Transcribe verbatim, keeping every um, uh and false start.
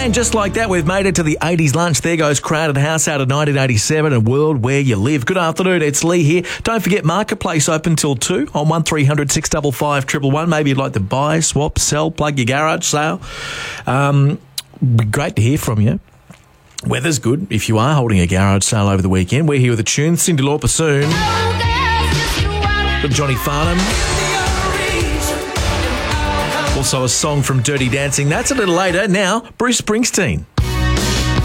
And just like that, we've made it to the eighties lunch. There goes Crowded House out of nineteen eighty-seven and World Where You Live. Good afternoon, it's Lee here. Don't forget Marketplace open till two on one three hundred six five five one one one. Maybe you'd like to buy, swap, sell, plug your garage sale. Um, be great to hear from you. Weather's good if you are holding a garage sale over the weekend. We're here with a tune. Cyndi Lauper soon. Got Johnny Farnham. Also a song from Dirty Dancing. That's a little later. Now, Bruce Springsteen.